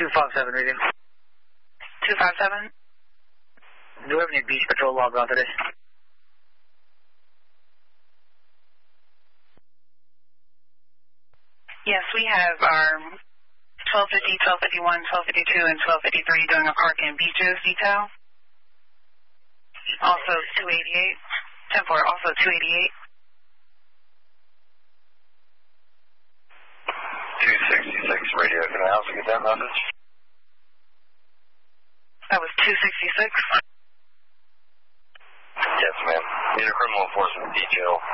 257 reading. 257? Do we have any beach patrol log on today? Yes, we have our 1250, 1251, 1252, and 1253 doing a park and beaches detail. Also 288. 10-4, also 288. 266 radio. Can I also get that message? That was 266? Yes, ma'am. Need a criminal enforcement detail